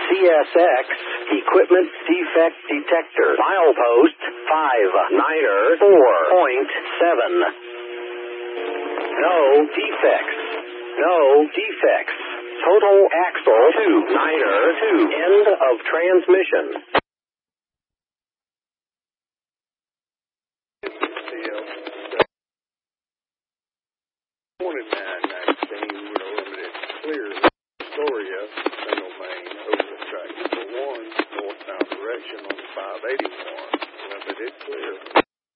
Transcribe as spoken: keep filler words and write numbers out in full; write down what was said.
C S X Equipment Defect Detector. Milepost five niner four point seven. No defects. No defects. Total axle two niner two. End of transmission. twenty-nine nineteen, we're limited clear Astoria, single main over track number one, northbound direction on five eighty-one, limited clear.